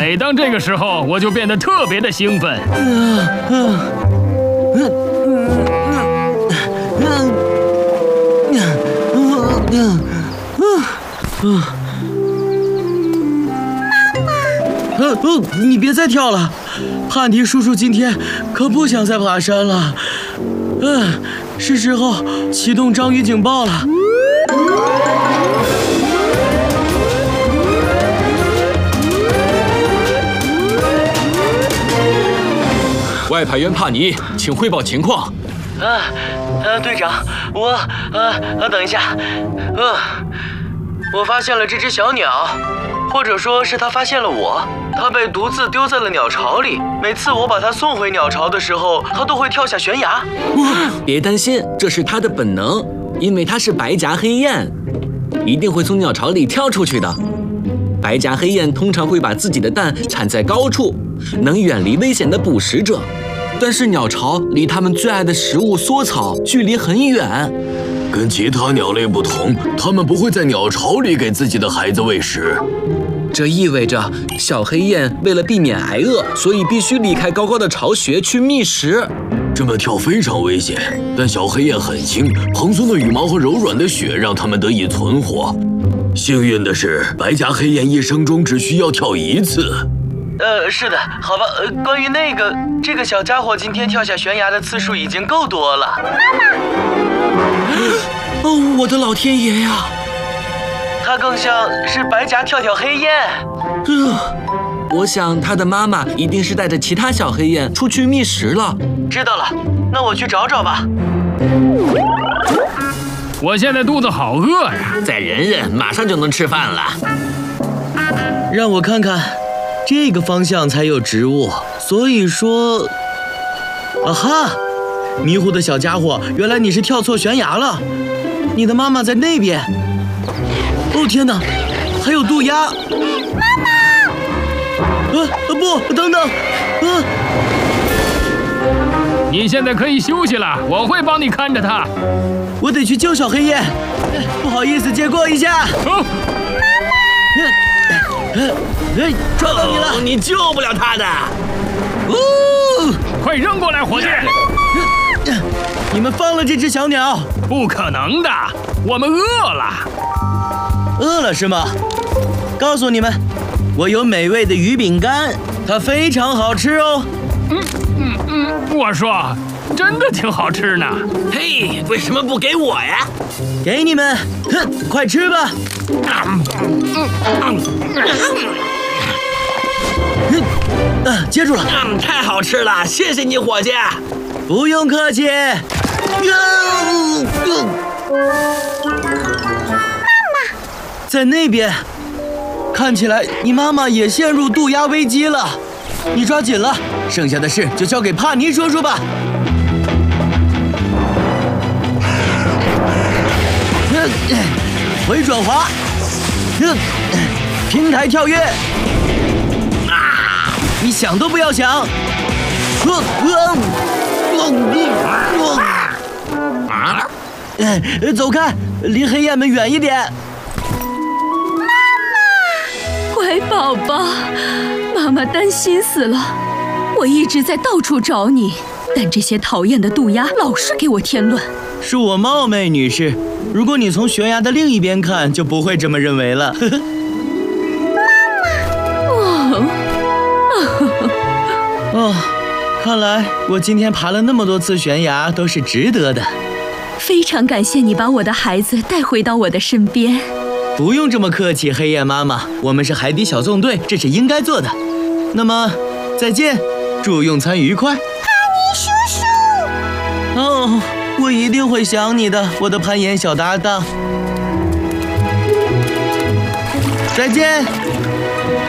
每当这个时候，我就变得特别的兴奋。 你别再跳了，帕尼叔叔今天可不想再爬山了。是时候启动章鱼警报了。 外派员帕尼，请汇报情况。 队长，等一下，我发现了这只小鸟，或者说是它发现了我。它被独自丢在了鸟巢里，每次我把它送回鸟巢的时候，它都会跳下悬崖。 别担心，这是它的本能，因为它是白颊黑雁，一定会从鸟巢里跳出去的。白颊黑雁通常会把自己的蛋产在高处，能远离危险的捕食者。但是鸟巢离它们最爱的食物梭草距离很远。 跟其他鸟类不同，它们不会在鸟巢里给自己的孩子喂食。 这意味着小黑雁为了避免挨饿，所以必须离开高高的巢穴去觅食。 这么跳非常危险，但小黑雁很轻，蓬松的羽毛和柔软的雪让它们得以存活。幸运的是，白颊黑雁一生中只需要跳一次。 是的，好吧。关于这个小家伙今天跳下悬崖的次数已经够多了。 哦，我的老天爷呀！ 它更像是白颊跳跳黑雁。 我想它的妈妈一定是带着其他小黑雁出去觅食了。 知道了，那我去找找吧。 我现在肚子好饿呀！ 再忍忍，马上就能吃饭了。 让我看看，这个方向才有植物。所以说，啊哈！迷糊的小家伙，原来你是跳错悬崖了。你的妈妈在那边。哦天哪，还有渡鸦！妈妈！不，等等！ 你现在可以休息了，我会帮你看着它。 我得去救小黑雁。不好意思，借过一下。妈妈！撞到你了！ 你救不了它的。 快扔过来，伙计！ 你们放了这只小鸟？ 不可能的，我们饿了。 饿了是吗？告诉你们，我有美味的鱼饼干，它非常好吃哦。 我说，真的挺好吃呢。 嘿，为什么不给我呀？ 给你们，快吃吧。接住了。 太好吃了，谢谢你，伙计。 不用客气。在那边，看起来你妈妈也陷入渡鸦危机了。你抓紧了，剩下的事就交给帕尼叔叔吧。回转滑，平台跳跃，你想都不要想。走开，离黑雁们远一点。 乖宝宝，妈妈担心死了。我一直在到处找你，但这些讨厌的渡鸦老是给我添乱。 恕我冒昧，女士，如果你从悬崖的另一边看，就不会这么认为了。哦，看来我今天爬了那么多次悬崖都是值得的。 非常感谢你把我的孩子带回到我的身边。 不用这么客气，黑雁妈妈，我们是海底小纵队，这是应该做的。那么，再见，祝用餐愉快。帕尼叔叔。 哦，我一定会想你的，我的攀岩小搭档。再见。